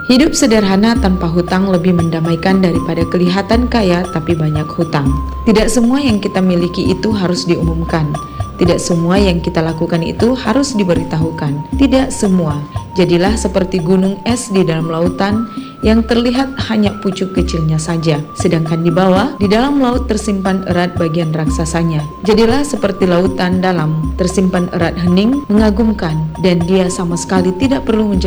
Hidup sederhana tanpa hutang lebih mendamaikan daripada kelihatan kaya tapi banyak hutang. Tidak semua yang kita miliki itu harus diumumkan. Tidak semua yang kita lakukan itu harus diberitahukan. Tidak semua. Jadilah seperti gunung es di dalam lautan yang terlihat hanya pucuk kecilnya saja. Sedangkan di bawah, di dalam laut tersimpan erat bagian raksasanya. Jadilah seperti lautan dalam, tersimpan erat hening, mengagumkan, dan dia sama sekali tidak perlu menjelaskan